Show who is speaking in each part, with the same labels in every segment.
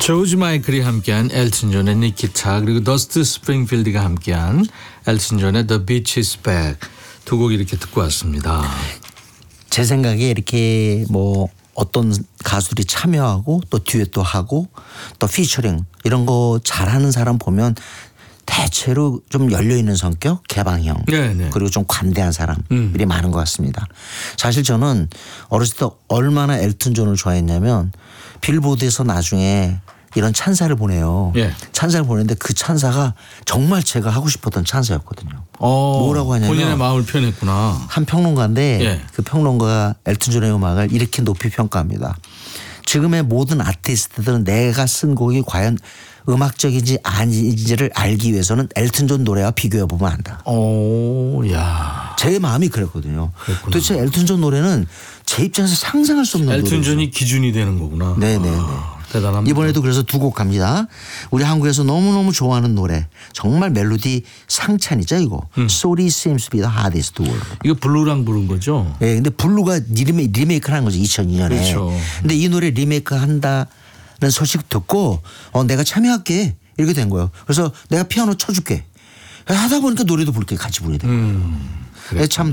Speaker 1: 조지 마이클이 함께한 엘튼 존의 니키타 그리고 더스트 스프링필드가 함께한 엘튼 존의 The Beach is Back 두 곡 이렇게 듣고 왔습니다.
Speaker 2: 제 생각에 이렇게 뭐 어떤 가수들이 참여하고 또 듀엣도 하고 또 피처링 이런 거 잘하는 사람 보면 대체로 좀 열려있는 성격, 개방형
Speaker 1: 네네.
Speaker 2: 그리고 좀 관대한 사람들이 많은 것 같습니다. 사실 저는 어렸을 때 얼마나 엘튼 존을 좋아했냐면 빌보드에서 나중에 이런 찬사를 보내요.
Speaker 1: 예.
Speaker 2: 찬사를 보냈는데 그 찬사가 정말 제가 하고 싶었던 찬사였거든요. 뭐라고 하냐면
Speaker 1: 본인의 마음을 표현했구나.
Speaker 2: 한 평론가인데
Speaker 1: 예.
Speaker 2: 그 평론가가 엘튼 존의 음악을 이렇게 높이 평가합니다. 지금의 모든 아티스트들은 내가 쓴 곡이 과연 음악적인지 아닌지를 알기 위해서는 엘튼 존 노래와 비교해 보면 안다.
Speaker 1: 야.
Speaker 2: 제 마음이 그랬거든요.
Speaker 1: 그랬구나.
Speaker 2: 도대체 엘튼 존 노래는 제 입장에서 상상할 수 없는 노래죠.
Speaker 1: 엘튼 존이 기준이 되는 거구나.
Speaker 2: 네네네.
Speaker 1: 대단합니다.
Speaker 2: 이번에도 그래서 두 곡 갑니다. 우리 한국에서 너무너무 좋아하는 노래. 정말 멜로디 상찬이죠 이거. Sorry seems to be the hardest word.
Speaker 1: 이거 블루랑 부른 거죠?
Speaker 2: 네, 근데 블루가 리메이크를 한 거죠 2002년에.
Speaker 1: 그렇죠.
Speaker 2: 근데 이 노래 리메이크 한다는 소식 듣고 내가 참여할게 이렇게 된 거예요. 그래서 내가 피아노 쳐줄게. 하다 보니까 노래도 부르게 같이 부르게 된 거예요. 참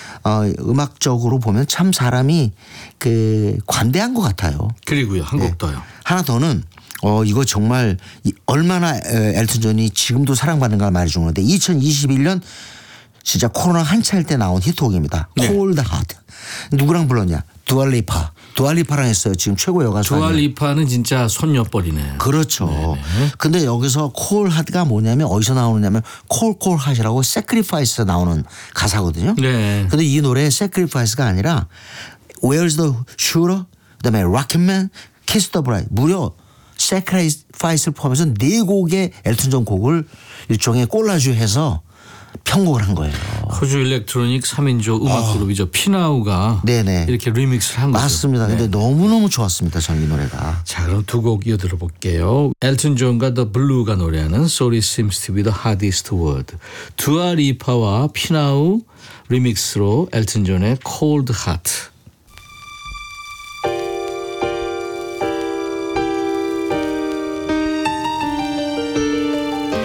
Speaker 2: 음악적으로 보면 참 사람이 그 관대한 것 같아요.
Speaker 1: 그리고요 한 곡 더요.
Speaker 2: 하나 더는 이거 정말 얼마나 엘튼 존이 지금도 사랑받는가 말해준 건데 2021년 진짜 코로나 한창일 때 나온 히트곡입니다.
Speaker 1: 네.
Speaker 2: Cold Heart. 누구랑 불렀냐? 두알리파. 두알리파랑 했어요. 지금 최고 여가수.
Speaker 1: 두알리파는 진짜 손녀뻘이네.
Speaker 2: 그렇죠.
Speaker 1: 네네. 근데
Speaker 2: 여기서 Cold Heart가 뭐냐면 어디서 나오느냐면 Cold Cold Heart이라고 Sacrifice에서 나오는 가사거든요.
Speaker 1: 네.
Speaker 2: 근데 이 노래 Sacrifice가 아니라 Where's the Shooter? 그다음에 Rocketman, Kiss the Bride. 무려 Sacrifice를 포함해서 4곡의 엘튼 존 곡을 일종의 콜라주해서 편곡을 한 거예요.
Speaker 1: 호주 일렉트로닉 3인조 음악 그룹이죠. 피나우가
Speaker 2: 네네.
Speaker 1: 이렇게 리믹스를 한 거죠.
Speaker 2: 맞습니다.
Speaker 1: 네.
Speaker 2: 근데 너무너무 좋았습니다. 저는 이 노래가.
Speaker 1: 자 그럼 두 곡 이어 들어볼게요. 엘튼 존과 더 블루가 노래하는 Sorry seems to be the hardest word. 두아리파와 피나우 리믹스로 엘튼 존의 Cold Heart